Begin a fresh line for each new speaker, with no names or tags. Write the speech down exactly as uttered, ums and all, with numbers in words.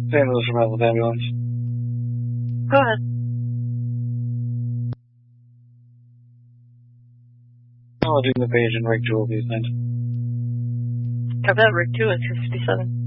Saint Louis Remote Ambulance.
Go ahead.
Acknowledging the page and Rig two will be assigned.
Copy that, Rig two at six fifty-seven.